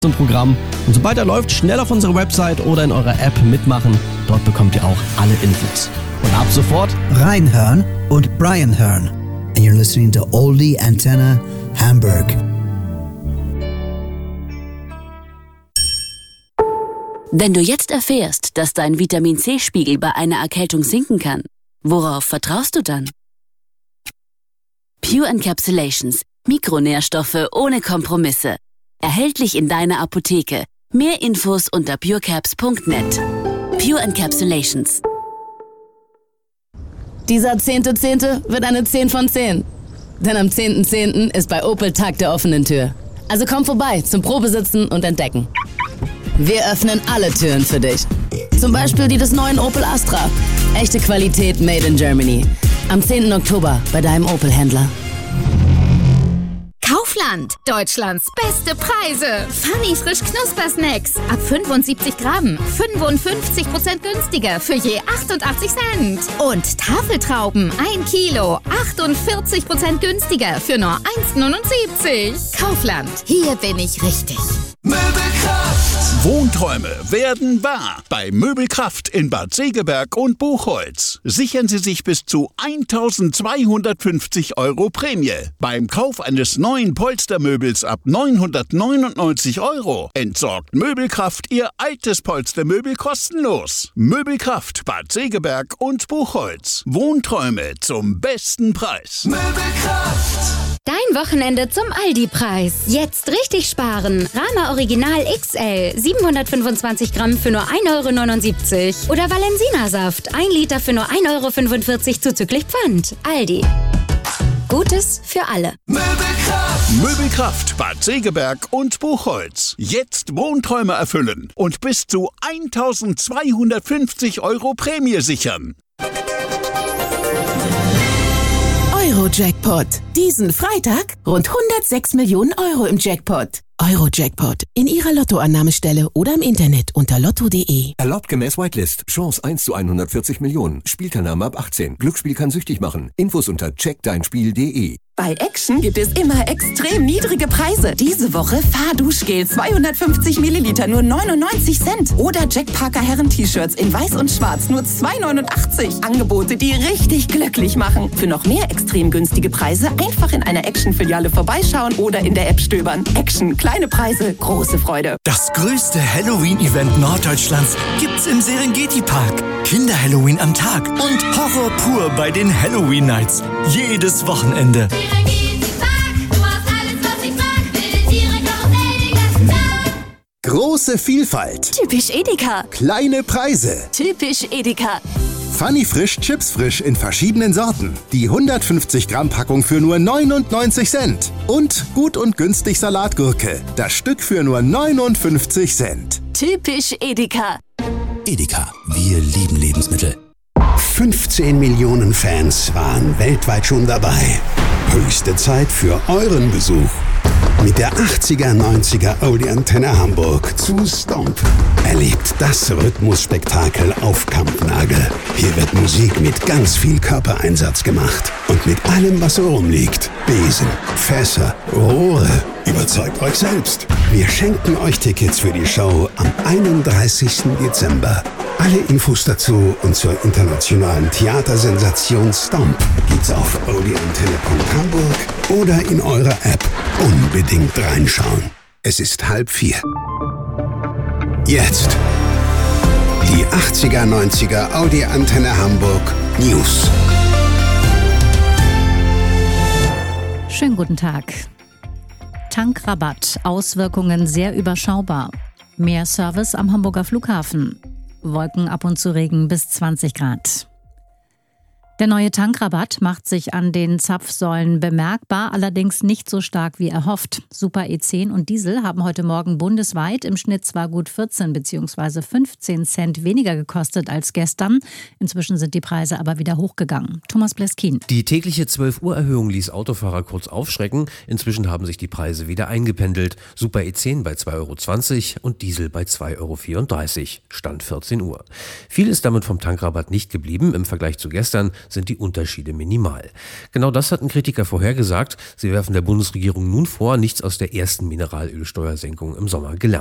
zum Programm. Und sobald er läuft, schnell auf unsere Website oder in eurer App mitmachen. Dort bekommt ihr auch alle Infos. Und ab sofort reinhören und Brian hören. And you're listening to Oldie Antenne Hamburg. Wenn du jetzt erfährst, dass dein Vitamin-C-Spiegel bei einer Erkältung sinken kann, worauf vertraust du dann? Pure Encapsulations. Mikronährstoffe ohne Kompromisse. Erhältlich in deiner Apotheke. Mehr Infos unter purecaps.net. Pure Encapsulations. Dieser 10.10. wird eine 10 von 10. Denn am 10.10. ist bei Opel Tag der offenen Tür. Also komm vorbei zum Probesitzen und Entdecken. Wir öffnen alle Türen für dich. Zum Beispiel die des neuen Opel Astra. Echte Qualität made in Germany. Am 10. Oktober bei deinem Opel-Händler. Kaufland, Deutschlands beste Preise. Funny frisch Knuspersnacks. Ab 75 Gramm. 55% günstiger für je 88 Cent. Und Tafeltrauben, 1 Kilo. 48% günstiger für nur 1,79. Kaufland, hier bin ich richtig. Möbelkraft. Wohnträume werden wahr bei Möbelkraft in Bad Segeberg und Buchholz. Sichern Sie sich bis zu 1.250 € Prämie. Beim Kauf eines neuen Polstermöbels ab 999 € entsorgt Möbelkraft Ihr altes Polstermöbel kostenlos. Möbelkraft Bad Segeberg und Buchholz. Wohnträume zum besten Preis. Möbelkraft. Dein Wochenende zum Aldi-Preis. Jetzt richtig sparen. Rama Original XL 725 Gramm für nur 1,79 € oder Valensina-Saft 1 Liter für nur 1,45 € zuzüglich Pfand. Aldi. Gutes für alle. Möbelkraft. Möbelkraft Bad Segeberg und Buchholz. Jetzt Wohnträume erfüllen und bis zu 1.250 € Prämie sichern. Euro-Jackpot. Diesen Freitag rund 106 Millionen € im Jackpot. Euro-Jackpot. In Ihrer Lottoannahmestelle oder im Internet unter lotto.de. Erlaubt gemäß Whitelist. Chance 1 zu 140 Millionen. Spielteilnahme ab 18. Glücksspiel kann süchtig machen. Infos unter checkdeinspiel.de. Bei Action gibt es immer extrem niedrige Preise. Diese Woche Fahrduschgel 250 Milliliter nur 99 Cent. Oder Jack Parker Herren-T-Shirts in weiß und schwarz nur 2,89 €. Angebote, die richtig glücklich machen. Für noch mehr extrem günstige Preise einfach in einer Action-Filiale vorbeischauen oder in der App stöbern. Action, kleine Preise, große Freude. Das größte Halloween-Event Norddeutschlands gibt's im Serengeti-Park. Kinder-Halloween am Tag und Horror pur bei den Halloween-Nights. Jedes Wochenende. Große Vielfalt. Typisch Edeka. Kleine Preise. Typisch Edeka. Funny frisch, Chips frisch in verschiedenen Sorten. Die 150 Gramm Packung für nur 99 Cent. Und gut und günstig Salatgurke. Das Stück für nur 59 Cent. Typisch Edeka. Edeka, wir lieben Lebensmittel. 15 Millionen Fans waren weltweit schon dabei. Höchste Zeit für euren Besuch. Mit der 80er, 90er Oldie Antenne Hamburg zu Stomp. Erlebt das Rhythmusspektakel auf Kampnagel. Hier wird Musik mit ganz viel Körpereinsatz gemacht. Und mit allem, was so rumliegt. Besen, Fässer, Rohre. Überzeugt euch selbst. Wir schenken euch Tickets für die Show am 31. Dezember. Alle Infos dazu und zur internationalen Theatersensation Stomp gibt's auf audioantenne.hamburg oder in eurer App. Unbedingt reinschauen. Es ist 3:30. Jetzt die 80er, 90er Audi Antenne Hamburg News. Schönen guten Tag. Tankrabatt, Auswirkungen sehr überschaubar. Mehr Service am Hamburger Flughafen. Wolken ab und zu Regen bis 20 Grad. Der neue Tankrabatt macht sich an den Zapfsäulen bemerkbar, allerdings nicht so stark wie erhofft. Super E10 und Diesel haben heute Morgen bundesweit im Schnitt zwar gut 14 bzw. 15 Cent weniger gekostet als gestern. Inzwischen sind die Preise aber wieder hochgegangen. Thomas Bleskin. Die tägliche 12-Uhr-Erhöhung ließ Autofahrer kurz aufschrecken. Inzwischen haben sich die Preise wieder eingependelt. Super E10 bei 2,20 € und Diesel bei 2,34 €. Stand 14 Uhr. Viel ist damit vom Tankrabatt nicht geblieben im Vergleich zu gestern. sind die Unterschiede minimal. Genau das hatten Kritiker vorhergesagt. Sie werfen der Bundesregierung nun vor, nichts aus der ersten Mineralölsteuersenkung im Sommer gelernt